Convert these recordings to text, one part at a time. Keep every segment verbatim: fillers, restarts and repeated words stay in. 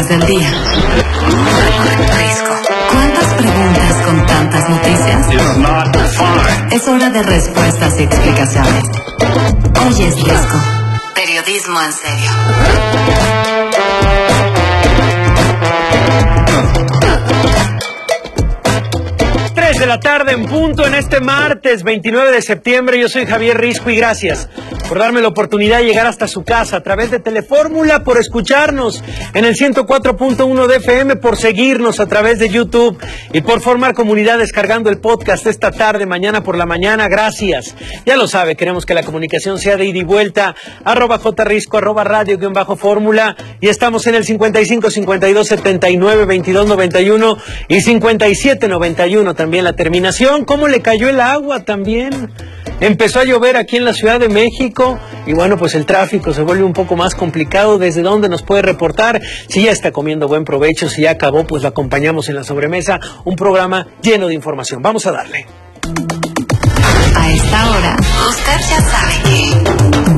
del día. Risco. ¿Cuántas preguntas con tantas noticias? Es hora de respuestas y explicaciones. Hoy es Risco. Periodismo en serio. De la tarde en punto en este martes veintinueve de septiembre. Yo soy Javier Risco y gracias por darme la oportunidad de llegar hasta su casa a través de Telefórmula, por escucharnos en el ciento cuatro punto uno de F M, por seguirnos a través de YouTube y por formar comunidad descargando el podcast esta tarde, mañana por la mañana. Gracias. Ya lo sabe, queremos que la comunicación sea de ida y vuelta. Arroba jrisco, arroba radio guión bajo fórmula, y estamos en el cincuenta y cinco, cincuenta y dos, setenta y nueve, veintidós, noventa y uno y cincuenta y siete, noventa y uno también la terminación. ¿Cómo le cayó el agua también? Empezó a llover aquí en la Ciudad de México y bueno, pues el tráfico se vuelve un poco más complicado. ¿Desde dónde nos puede reportar? Si ya está comiendo, buen provecho. Si ya acabó, pues lo acompañamos en la sobremesa. Un programa lleno de información. Vamos a darle. A esta hora, usted ya sabe que...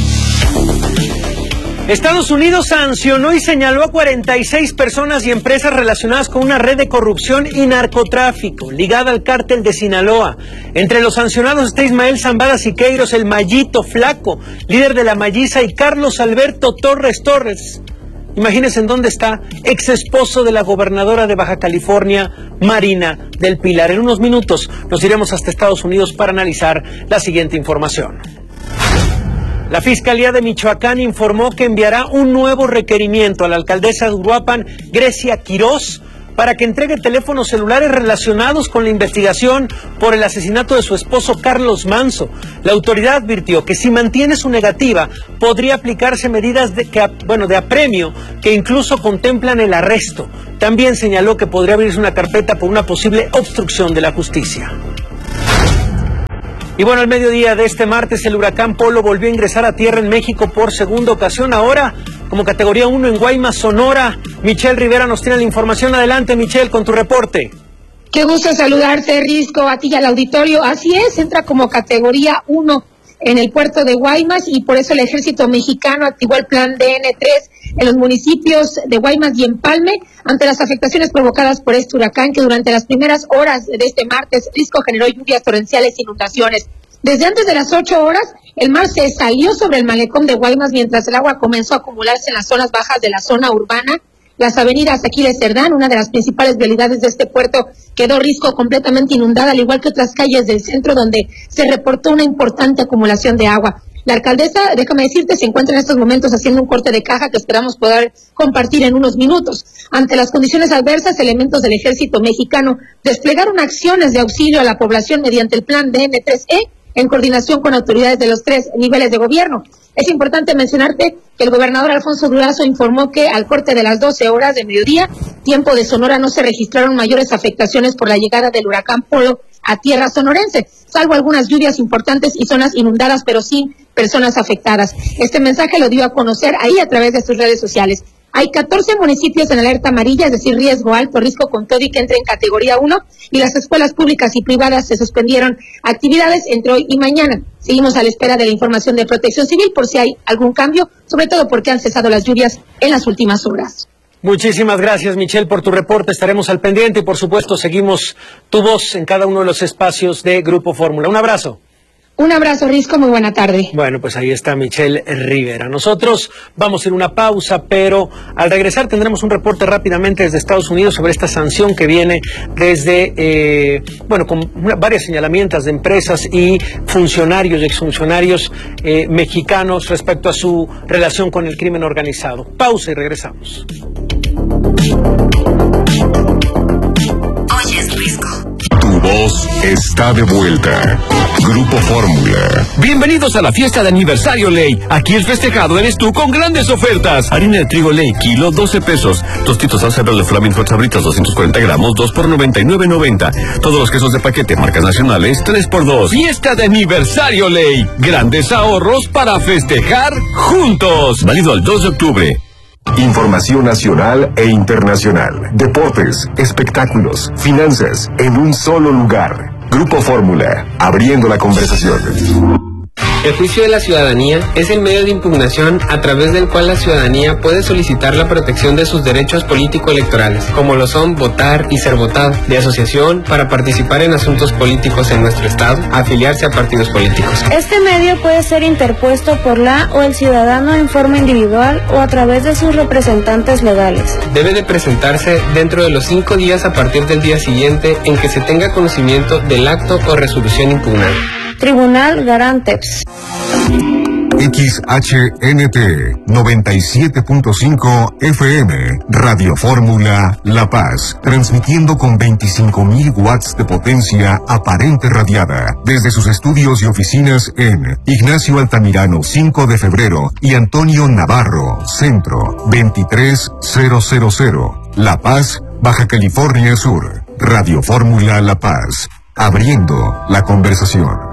Estados Unidos sancionó y señaló a cuarenta y seis personas y empresas relacionadas con una red de corrupción y narcotráfico ligada al cártel de Sinaloa. Entre los sancionados está Ismael Zambada Siqueiros, el Mayito Flaco, líder de la Malliza, y Carlos Alberto Torres Torres. Imagínense en dónde está, ex esposo de la gobernadora de Baja California, Marina del Pilar. En unos minutos nos iremos hasta Estados Unidos para analizar la siguiente información. La Fiscalía de Michoacán informó que enviará un nuevo requerimiento a la alcaldesa de Uruapan, Grecia Quirós, para que entregue teléfonos celulares relacionados con la investigación por el asesinato de su esposo Carlos Manso. La autoridad advirtió que si mantiene su negativa, podría aplicarse medidas de, que, bueno, de apremio que incluso contemplan el arresto. También señaló que podría abrirse una carpeta por una posible obstrucción de la justicia. Y bueno, al mediodía de este martes, el huracán Polo volvió a ingresar a tierra en México por segunda ocasión, ahora como categoría uno en Guaymas, Sonora. Michelle Rivera nos tiene la información. Adelante, Michelle, con tu reporte. Qué gusto saludarte, Risco, a ti y al auditorio. Así es, entra como categoría uno en el puerto de Guaymas y por eso el ejército mexicano activó el plan D N tres en los municipios de Guaymas y Empalme ante las afectaciones provocadas por este huracán que durante las primeras horas de este martes, Risco, generó lluvias torrenciales e inundaciones. Desde antes de las ocho horas, el mar se salió sobre el malecón de Guaymas mientras el agua comenzó a acumularse en las zonas bajas de la zona urbana. Las avenidas Aquiles Cerdán, una de las principales vialidades de este puerto, quedó, Risco, completamente inundada, al igual que otras calles del centro donde se reportó una importante acumulación de agua. La alcaldesa, déjame decirte, se encuentra en estos momentos haciendo un corte de caja que esperamos poder compartir en unos minutos. Ante las condiciones adversas, elementos del ejército mexicano desplegaron acciones de auxilio a la población mediante el plan D N tres E, en coordinación con autoridades de los tres niveles de gobierno. Es importante mencionarte que el gobernador Alfonso Durazo informó que al corte de las doce horas de mediodía, tiempo de Sonora, no se registraron mayores afectaciones por la llegada del huracán Polo a tierra sonorense, salvo algunas lluvias importantes y zonas inundadas, pero sin personas afectadas. Este mensaje lo dio a conocer ahí a través de sus redes sociales. Hay catorce municipios en alerta amarilla, es decir, riesgo alto, Risco, con todo y que entra en categoría uno, y las escuelas públicas y privadas se suspendieron actividades entre hoy y mañana. Seguimos a la espera de la información de Protección Civil por si hay algún cambio, sobre todo porque han cesado las lluvias en las últimas horas. Muchísimas gracias, Michelle, por tu reporte. Estaremos al pendiente y, por supuesto, seguimos tu voz en cada uno de los espacios de Grupo Fórmula. Un abrazo. Un abrazo, Risco, muy buena tarde. Bueno, pues ahí está Michelle Rivera. Nosotros vamos a ir a una pausa, pero al regresar tendremos un reporte rápidamente desde Estados Unidos sobre esta sanción que viene desde, eh, bueno, con una, varias señalamientos de empresas y funcionarios y exfuncionarios eh, mexicanos respecto a su relación con el crimen organizado. Pausa y regresamos. Hoy es Risco. Tu voz está de vuelta. Grupo Fórmula. Bienvenidos a la fiesta de aniversario Ley. Aquí el festejado eres tú con grandes ofertas. Harina de trigo Ley, kilo, doce pesos. Tostitos al cerdo de Flamingo Sabritas, doscientos cuarenta gramos, dos por noventa y nueve noventa. Todos los quesos de paquete, marcas nacionales, tres por dos. Fiesta de aniversario Ley. Grandes ahorros para festejar juntos. Válido al dos de octubre. Información nacional e internacional. Deportes, espectáculos, finanzas, en un solo lugar. Grupo Fórmula, abriendo la conversación. El juicio de la ciudadanía es el medio de impugnación a través del cual la ciudadanía puede solicitar la protección de sus derechos político-electorales, como lo son votar y ser votado, de asociación para participar en asuntos políticos en nuestro estado, afiliarse a partidos políticos. Este medio puede ser interpuesto por la o el ciudadano en forma individual o a través de sus representantes legales. Debe de presentarse dentro de los cinco días a partir del día siguiente en que se tenga conocimiento del acto o resolución impugnada. Tribunal Garanteps. X H N T noventa y siete punto cinco F M, Radio Fórmula La Paz, transmitiendo con veinticinco mil watts de potencia aparente radiada, desde sus estudios y oficinas en Ignacio Altamirano cinco de febrero y Antonio Navarro, Centro, veintitrés mil, La Paz, Baja California Sur. Radio Fórmula La Paz, abriendo la conversación.